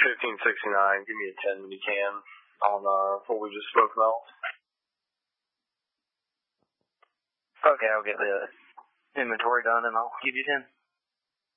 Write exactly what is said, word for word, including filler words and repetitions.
fifteen sixty-nine, give me a ten when you can on uh, what we just spoke about. Okay, I'll get the inventory done and I'll give you ten.